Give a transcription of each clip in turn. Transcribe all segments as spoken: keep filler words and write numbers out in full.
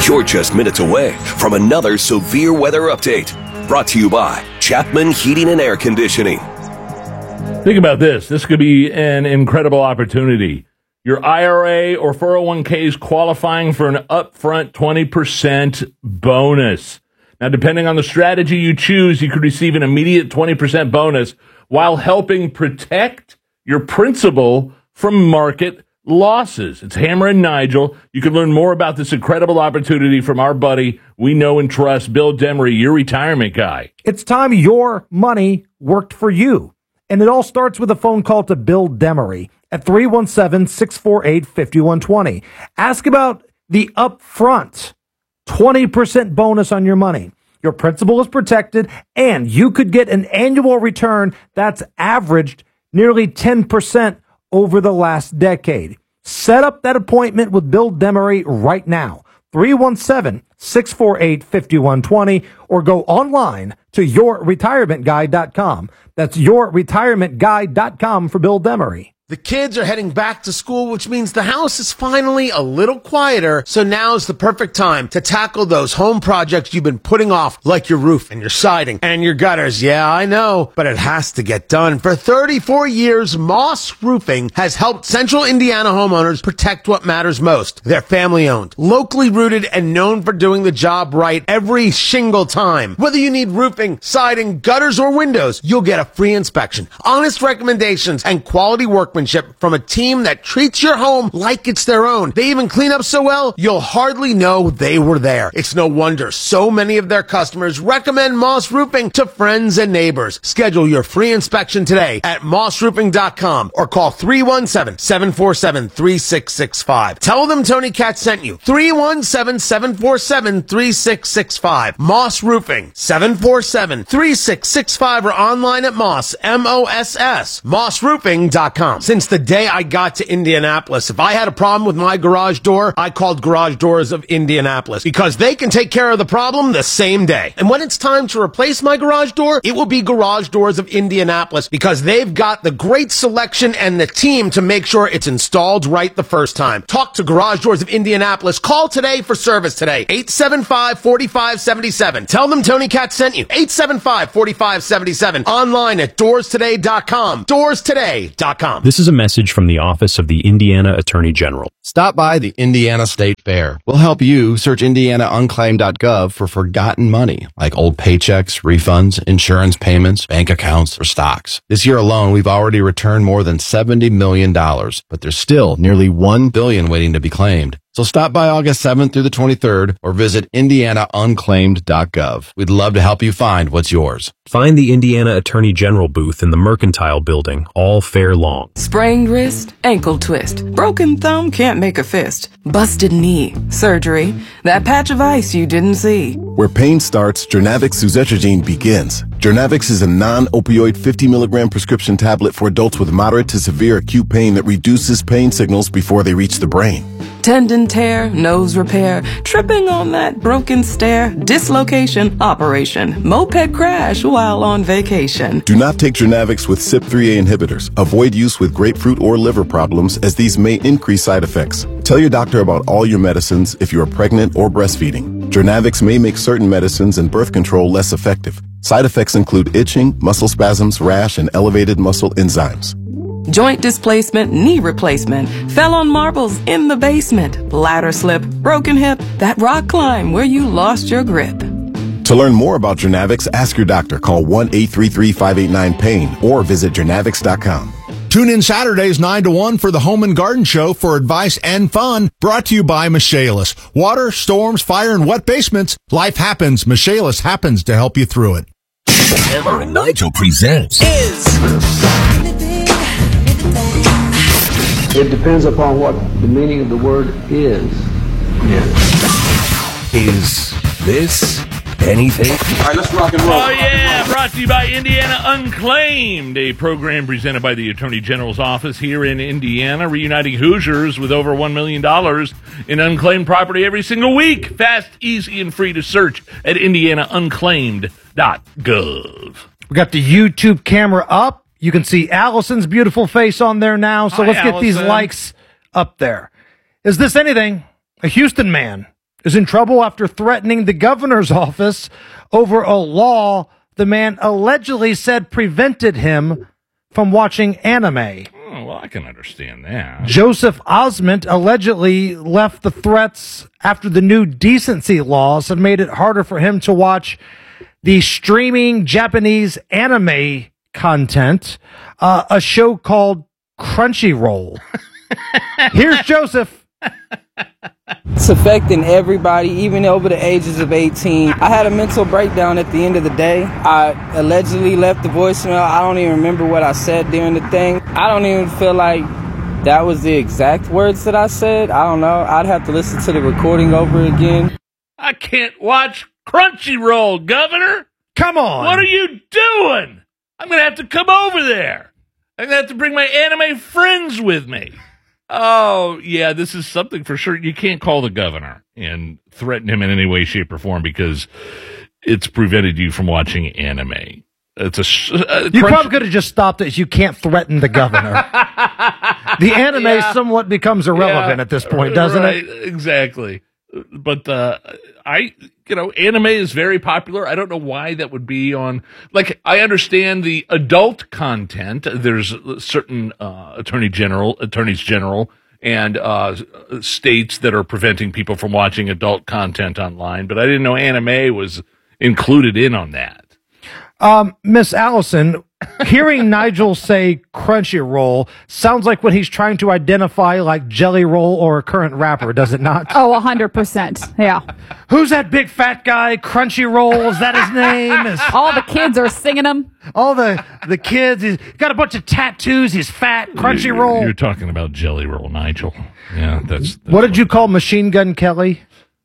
You're just minutes away from another severe weather update. Brought to you by Chapman Heating and Air Conditioning. Think about this. This could be an incredible opportunity. Your I R A or four oh one k is qualifying for an upfront twenty percent bonus. Now, depending on the strategy you choose, you could receive an immediate twenty percent bonus while helping protect your principal from market losses. It's Hammer and Nigel. You can learn more about this incredible opportunity from our buddy we know and trust, Bill Demery, your retirement guy. It's time your money worked for you. And it all starts with a phone call to Bill Demery at three one seven, six four eight, five one two zero. Ask about the upfront twenty percent bonus on your money. Your principal is protected, and you could get an annual return that's averaged nearly ten percent over the last decade. Set up that appointment with Bill Demery right now. three one seven, six four eight, five one two zero, or go online to your retirement guide dot com. That's your retirement guide dot com for Bill Demery. The kids are heading back to school, which means the house is finally a little quieter, so now's the perfect time to tackle those home projects you've been putting off, like your roof and your siding and your gutters. Yeah, I know, but it has to get done. For thirty-four years, Moss Roofing has helped Central Indiana homeowners protect what matters most. They're family-owned, locally rooted, and known for doing the job right every single time. Whether you need roofing, siding, gutters, or windows, you'll get a free inspection, honest recommendations, and quality workmanship from a team that treats your home like it's their own. They even clean up so well, you'll hardly know they were there. It's no wonder so many of their customers recommend Moss Roofing to friends and neighbors. Schedule your free inspection today at moss roofing dot com or call three one seven, seven four seven, three six six five. Tell them Tony Katz sent you. three one seven, seven four seven, three six six five. Moss Roofing, seven four seven, three six six five, or online at Moss, M O S S, moss roofing dot com. Since the day I got to Indianapolis, if I had a problem with my garage door, I called Garage Doors of Indianapolis because they can take care of the problem the same day. And when it's time to replace my garage door, it will be Garage Doors of Indianapolis because they've got the great selection and the team to make sure it's installed right the first time. Talk to Garage Doors of Indianapolis. Call today for service today. eight seven five, four five seven seven. Tell them Tony Katz sent you. eight seven five, four five seven seven. Online at doors today dot com. doors today dot com. This is a message from the Office of the Indiana Attorney General. Stop by the Indiana State Fair. We'll help you search indiana unclaimed dot gov for forgotten money, like old paychecks, refunds, insurance payments, bank accounts, or stocks. This year alone, we've already returned more than seventy million dollars, but there's still nearly one billion dollars waiting to be claimed. So stop by August seventh through the twenty-third or visit indiana unclaimed dot gov. We'd love to help you find what's yours. Find the Indiana Attorney General booth in the Mercantile Building all fair long. Sprained wrist, ankle twist, broken thumb, can't make a fist, busted knee, surgery, that patch of ice you didn't see. Where pain starts, Jernavix suzetrigine begins. Jernavix is a non-opioid fifty milligram prescription tablet for adults with moderate to severe acute pain that reduces pain signals before they reach the brain. Tendon tear, nose repair, tripping on that broken stair, dislocation, operation, moped crash while on vacation. Do not take Jernavix with C Y P three A inhibitors. Avoid use with grapefruit or liver problems, as these may increase side effects. Tell your doctor about all your medicines if you are pregnant or breastfeeding. Jernavix may make certain medicines and birth control less effective. Side effects include itching, muscle spasms, rash, and elevated muscle enzymes. Joint displacement, knee replacement, fell on marbles in the basement, bladder slip, broken hip, that rock climb where you lost your grip. To learn more about Jernavix, ask your doctor. Call one eight three three, five eight nine, pain or visit jernavix dot com. Tune in Saturdays nine to one for the Home and Garden Show for advice and fun, brought to you by Michaelis. Water, storms, fire, and wet basements. Life happens. Michaelis happens to help you through it. Hammer and Nigel presents Is. It depends upon what the meaning of the word is. Yeah. Is this anything? All right, let's rock and roll. Oh, yeah. Brought to you by Indiana Unclaimed, a program presented by the Attorney General's office here in Indiana, reuniting Hoosiers with over one million dollars in unclaimed property every single week. Fast, easy, and free to search at indiana unclaimed dot gov. We got the YouTube camera up. You can see Allison's beautiful face on there now. So Hi, let's get Allison. these likes up there. Is this anything? A Houston man is in trouble after threatening the governor's office over a law the man allegedly said prevented him from watching anime. Oh, well, I can understand that. Joseph Osment allegedly left the threats after the new decency laws had made it harder for him to watch the streaming Japanese anime content, uh, a show called Crunchyroll. Here's Joseph. It's affecting everybody, even over the ages of eighteen. I had a mental breakdown at the end of the day. I allegedly left the voicemail. I don't even remember what I said during the thing. I don't even feel like that was the exact words that I said. I don't know. I'd have to listen to the recording over again. I can't watch Crunchyroll, Governor. Come on. What are you doing? I'm going to have to come over there. I'm going to have to bring my anime friends with me. Oh, yeah, this is something for sure. You can't call the governor and threaten him in any way, shape, or form because it's prevented you from watching anime. It's a. Sh- uh, you probably could have just stopped it. You can't threaten the governor. The anime yeah. somewhat becomes irrelevant yeah, at this point, doesn't right, it? Exactly. But uh, I, you know, anime is very popular. I don't know why that would be on. Like, I understand the adult content. There's certain uh, attorney general, attorneys general, and uh, states that are preventing people from watching adult content online. But I didn't know anime was included in on that. Um, Miss Allison, hearing Nigel say Crunchyroll sounds like what he's trying to identify like Jelly Roll or a current rapper, does it not? Oh, one hundred percent. Yeah. Who's that big fat guy? Crunchyroll, is that his name? Is all the kids are singing him. All the, the kids. He's got a bunch of tattoos. He's fat. Crunchyroll. You're, you're talking about Jelly Roll, Nigel. Yeah, that's. that's what did you call Machine Gun Kelly?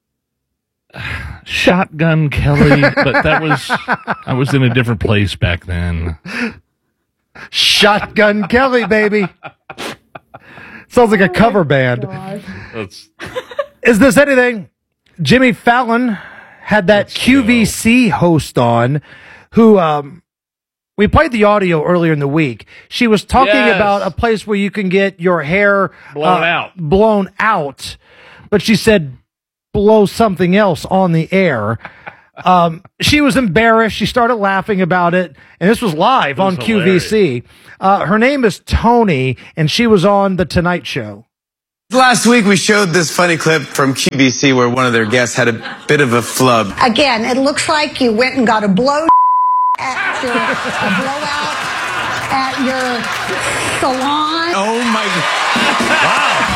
Shotgun Kelly, but that was I was in a different place back then. Shotgun Kelly, baby. Sounds like a cover oh band. That's... Is this anything? Jimmy Fallon had that Let's Q V C go. host on who um we played the audio earlier in the week. She was talking yes. about a place where you can get your hair blown uh, out. Blown out. But she said blow something else on the air. Um, she was embarrassed. She started laughing about it, and this was live on Q V C. Uh, her name is Tony, and she was on The Tonight Show. Last week, we showed this funny clip from Q V C where one of their guests had a bit of a flub. Again, it looks like you went and got a blow at your a blowout at your salon. Oh my God! Wow.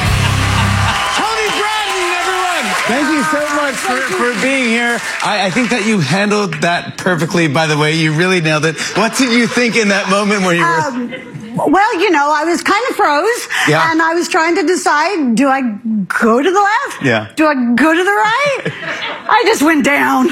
Thank you so much for, for being here. I, I think that you handled that perfectly, by the way. You really nailed it. What did you think in that moment where you were... Um, well, you know, I was kind of froze. Yeah. And I was trying to decide, do I go to the left? Yeah. Do I go to the right? I just went down.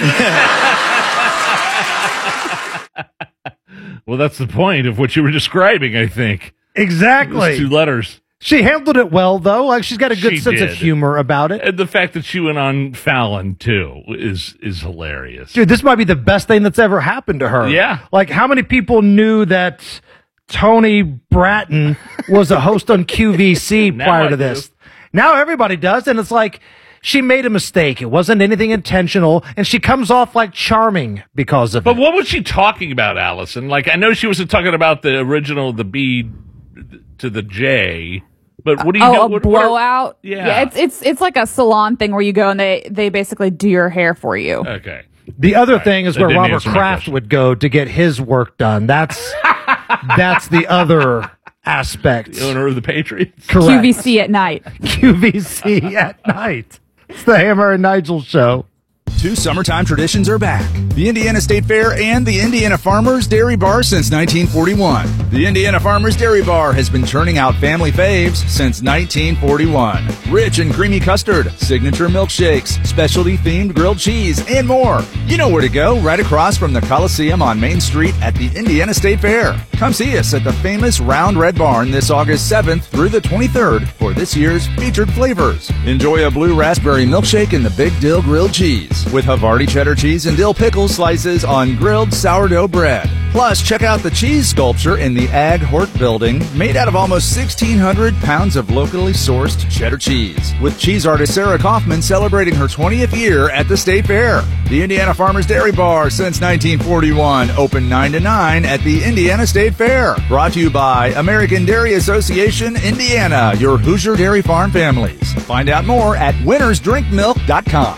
Well, that's the point of what you were describing, I think. Exactly. Those two letters. She handled it well, though. Like, she's got a good she sense did. of humor about it. And the fact that she went on Fallon, too, is is hilarious. Dude, this might be the best thing that's ever happened to her. Yeah. Like, how many people knew that Tony Bratton was a host on Q V C prior I to this? do. Now everybody does, and it's like, she made a mistake. It wasn't anything intentional, and she comes off like charming because of but it. But what was she talking about, Allison? Like, I know she wasn't talking about the original, the B to the J. But what do you oh, know? a What, blowout? What are, yeah. yeah, it's it's it's like a salon thing where you go and they they basically do your hair for you. Okay. The other right. thing is That where didn't Robert answer my Kraft question. would go to get his work done. That's that's the other aspect. The owner of the Patriots. Correct. Q V C at night. Q V C at night. It's the Hammer and Nigel Show. Two summertime traditions are back. The Indiana State Fair and the Indiana Farmers Dairy Bar since nineteen forty-one. The Indiana Farmers Dairy Bar has been churning out family faves since nineteen forty-one. Rich and creamy custard, signature milkshakes, specialty-themed grilled cheese, and more. You know where to go, right across from the Coliseum on Main Street at the Indiana State Fair. Come see us at the famous Round Red Barn this August seventh through the twenty-third for this year's featured flavors. Enjoy a blue raspberry milkshake and the Big Dill grilled cheese. with Havarti cheddar cheese and dill pickle slices on grilled sourdough bread. Plus, check out the cheese sculpture in the Ag Hort building, made out of almost sixteen hundred pounds of locally sourced cheddar cheese, with cheese artist Sarah Kaufman celebrating her twentieth year at the State Fair. The Indiana Farmers Dairy Bar since nineteen forty-one, open nine to nine at the Indiana State Fair. Brought to you by American Dairy Association, Indiana, your Hoosier Dairy Farm families. Find out more at winners drink milk dot com.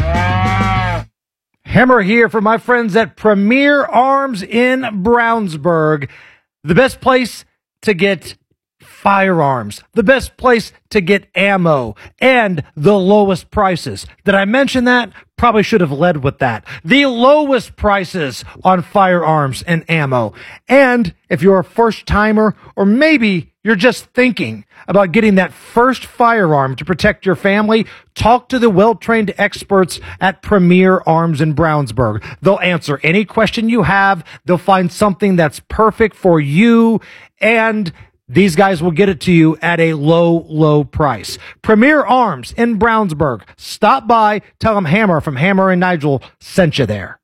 Hammer here for my friends at Premier Arms in Brownsburg. The best place to get firearms, the best place to get ammo, and the lowest prices. Did I mention that? Probably should have led with that. The lowest prices on firearms and ammo. And if you're a first timer, or maybe you're just thinking about getting that first firearm to protect your family, talk to the well-trained experts at Premier Arms in Brownsburg. They'll answer any question you have. They'll find something that's perfect for you, and these guys will get it to you at a low, low price. Premier Arms in Brownsburg. Stop by, tell them Hammer from Hammer and Nigel sent you there.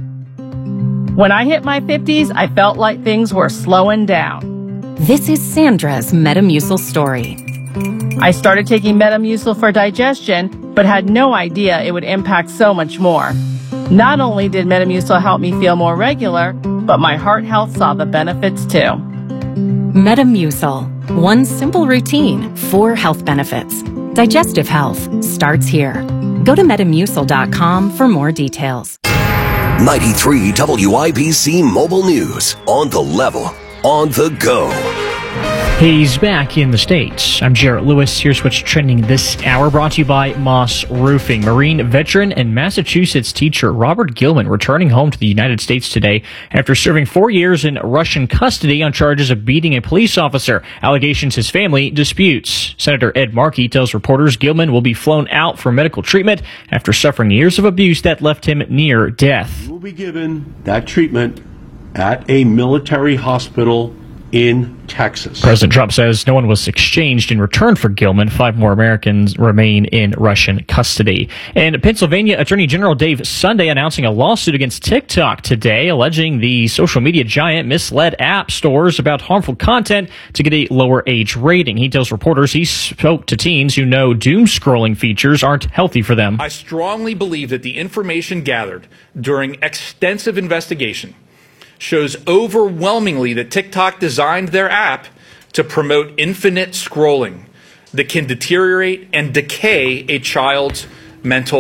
When I hit my fifties, I felt like things were slowing down. This is Sandra's Metamucil story. I started taking Metamucil for digestion, but had no idea it would impact so much more. Not only did Metamucil help me feel more regular, but my heart health saw the benefits too. Metamucil. One simple routine, four health benefits. Digestive health starts here. Go to metamucil dot com for more details. ninety-three W I B C Mobile News. On the level. On the go. He's back in the States. I'm Jarrett Lewis. Here's what's trending this hour, brought to you by Moss Roofing. Marine veteran and Massachusetts teacher Robert Gilman returning home to the United States today after serving four years in Russian custody on charges of beating a police officer, allegations his family disputes. Senator Ed Markey tells reporters Gilman will be flown out for medical treatment after suffering years of abuse that left him near death. He will be given that treatment at a military hospital in Texas. President Trump says no one was exchanged in return for Gilman. Five more Americans remain in Russian custody. And Pennsylvania Attorney General Dave Sunday announcing a lawsuit against TikTok today, alleging the social media giant misled app stores about harmful content to get a lower age rating. He tells reporters he spoke to teens who know doom scrolling features aren't healthy for them. I strongly believe that the information gathered during extensive investigation shows overwhelmingly that TikTok designed their app to promote infinite scrolling that can deteriorate and decay a child's mental